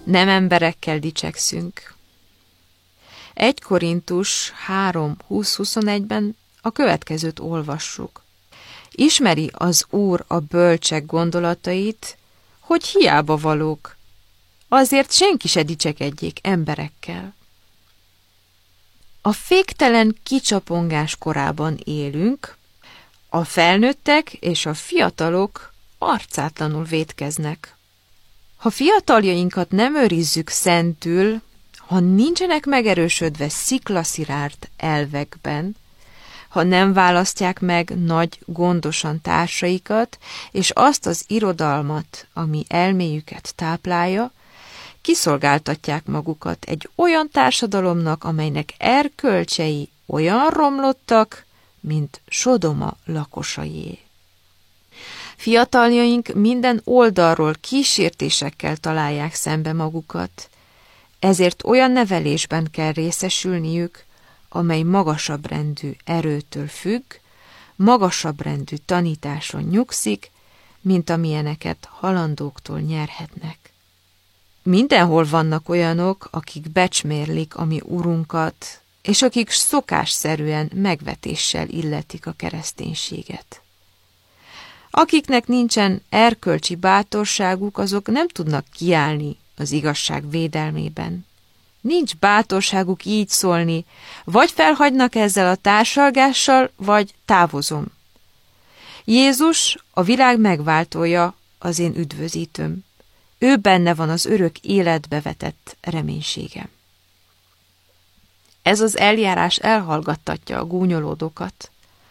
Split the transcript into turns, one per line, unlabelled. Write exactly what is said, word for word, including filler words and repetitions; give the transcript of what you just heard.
nem emberekkel dicsekszünk. egy Korintus három húsz-huszonegyben a következőt olvassuk. Ismeri az Úr a bölcsek gondolatait, hogy hiába valók, azért senki se dicsekedjék emberekkel. A féktelen kicsapongás korában élünk, a felnőttek és a fiatalok arcátlanul vétkeznek. Ha fiataljainkat nem őrizzük szentül, ha nincsenek megerősödve sziklaszirárd elvekben, ha nem választják meg nagy gondosan társaikat, és azt az irodalmat, ami elméjüket táplálja, kiszolgáltatják magukat egy olyan társadalomnak, amelynek erkölcsei olyan romlottak, mint Sodoma lakosaié. Fiataljaink minden oldalról kísértésekkel találják szembe magukat, ezért olyan nevelésben kell részesülniük, amely magasabb rendű erőtől függ, magasabb rendű tanításon nyugszik, mint amilyeneket halandóktól nyerhetnek. Mindenhol vannak olyanok, akik becsmérlik a mi Urunkat, és akik szokásszerűen megvetéssel illetik a kereszténységet. Akiknek nincsen erkölcsi bátorságuk, azok nem tudnak kiállni az igazság védelmében. Nincs bátorságuk így szólni, vagy felhagynak ezzel a társalgással, vagy távozom. Jézus, a világ megváltója, az én üdvözítőm. Ő benne van az örök életbe vetett reménységem. Ez az eljárás elhallgattatja a gúnyolódókat.